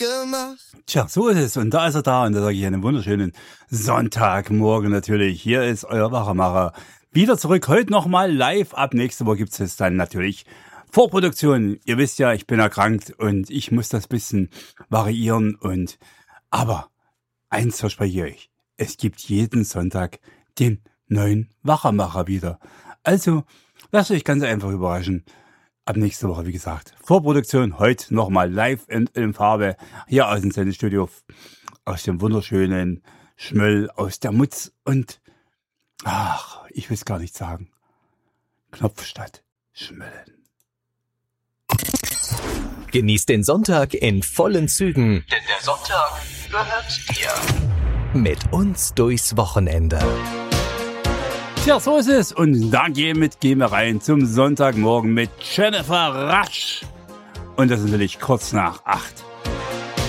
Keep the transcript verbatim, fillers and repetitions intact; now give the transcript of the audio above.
gemacht. Tja, so ist es. Und da ist er da. Und da sage ich einen wunderschönen Sonntagmorgen natürlich. Hier ist euer Wachmacher. Wieder zurück. Heute nochmal live. Ab nächste Woche gibt es dann natürlich Vorproduktion. Ihr wisst ja, ich bin erkrankt und ich muss das bisschen variieren. Und aber eins verspreche ich euch. Es gibt jeden Sonntag den neuen Wachermacher wieder. Also lasst euch ganz einfach überraschen. Ab nächste Woche, wie gesagt, Vorproduktion, heute nochmal live in, in Farbe, hier aus dem Sendestudio, aus dem wunderschönen Schmöll, aus der Mutz und, ach, ich will es gar nicht sagen, Knopfstadt, Schmölln. Genießt den Sonntag in vollen Zügen, denn der Sonntag gehört dir. Mit uns durchs Wochenende. Tja, so ist es. Und da gehen, mit, gehen wir rein zum Sonntagmorgen mit Jennifer Rasch. Und das ist natürlich kurz nach acht.